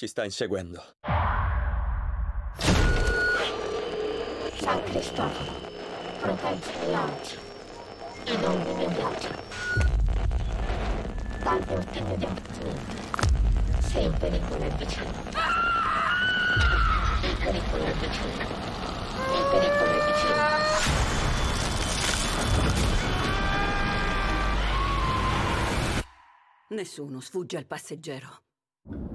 Ci sta inseguendo. San Cristoforo, protegge gli oggi e non immediati. Dall'ultimo di ottobre, se il pericolo è vicino. Il pericolo è vicino. Il pericolo è vicino. Nessuno sfugge al passeggero.